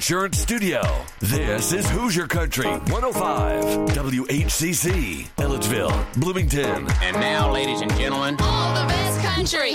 Insurance Studio. This is Hoosier Country 105 WHCC, Ellettsville, Bloomington. And now, ladies and gentlemen, all the best country.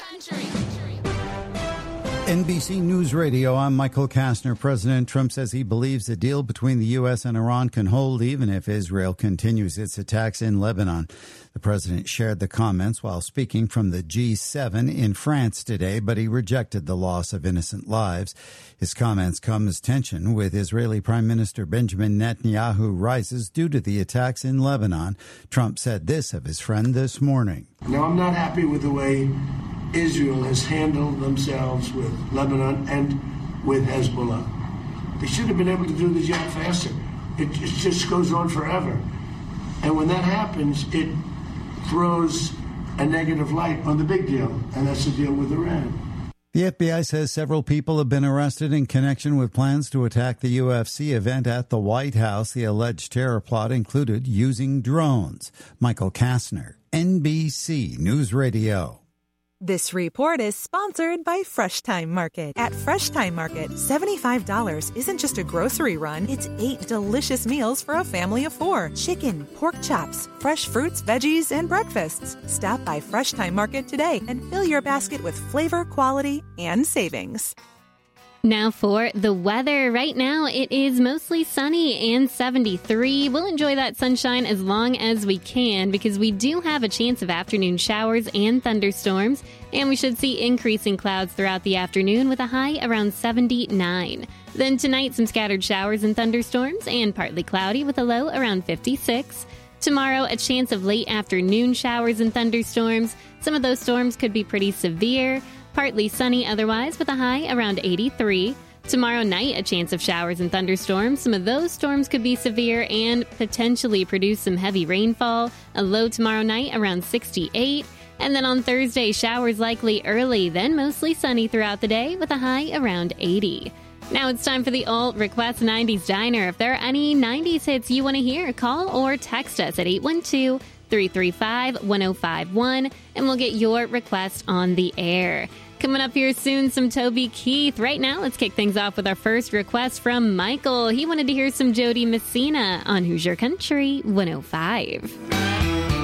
NBC News Radio, I'm Michael Kastner. President Trump says he believes the deal between the U.S. and Iran can hold even if Israel continues its attacks in Lebanon. The president shared the comments while speaking from the G7 in France today, but he rejected the loss of innocent lives. His comments come as tension with Israeli Prime Minister Benjamin Netanyahu rises due to the attacks in Lebanon. Trump said this of his friend this morning. Now, I'm not happy with the way Israel has handled themselves with Lebanon and with Hezbollah. They should have been able to do the job faster. It just goes on forever. And when that happens, it throws a negative light on the big deal, and that's the deal with Iran. The FBI says several people have been arrested in connection with plans to attack the UFC event at the White House. The alleged terror plot included using drones. Michael Kastner, NBC News Radio. This report is sponsored by Fresh Time Market. At Fresh Time Market, $75 isn't just a grocery run, it's 8 delicious meals for a family of 4. Chicken, pork chops, fresh fruits, veggies, and breakfasts. Stop by Fresh Time Market today and fill your basket with flavor, quality, and savings. Now for the weather. Right now, it is mostly sunny and 73. We'll enjoy that sunshine as long as we can because we do have a chance of afternoon showers and thunderstorms, and we should see increasing clouds throughout the afternoon with a high around 79. Then tonight, some scattered showers and thunderstorms and partly cloudy with a low around 56. Tomorrow, a chance of late afternoon showers and thunderstorms. Some of those storms could be pretty severe. Partly sunny otherwise with a high around 83. Tomorrow night, a chance of showers and thunderstorms. Some of those storms could be severe and potentially produce some heavy rainfall. A low tomorrow night around 68. And then on Thursday, showers likely early, then mostly sunny throughout the day with a high around 80. Now it's time for the Alt Request 90s Diner. If there are any 90s hits you want to hear, call or text us at 812-335-1051, and we'll get your request on the air. Coming up here soon, some Toby Keith. Right now, let's kick things off with our first request from Michael. He wanted to hear some Jody Messina on Hoosier Country 105.